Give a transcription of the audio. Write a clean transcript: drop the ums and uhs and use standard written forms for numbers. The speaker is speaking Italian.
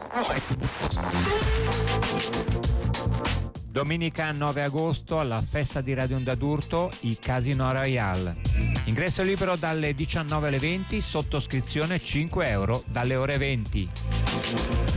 Domenica 9 agosto alla festa di Radio Onda d'Urto, i Casino Royale. Ingresso libero dalle 19 alle 20, sottoscrizione 5 euro dalle ore 20.